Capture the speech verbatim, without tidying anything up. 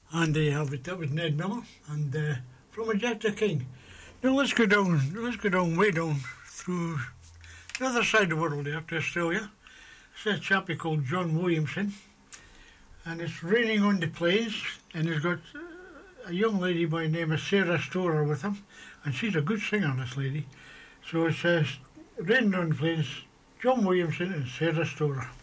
And they have it. That was Ned Miller and uh, From a Jet to King. Now let's go down. Let's go down way down through the other side of the world there to Australia. It's a chappie called John Williamson, and it's raining on the plains, and he's got uh, a young lady by the name of Sarah Storer with him, and she's a good singer, this lady. So it says, raining on the plains, John Williamson and Sarah Storer.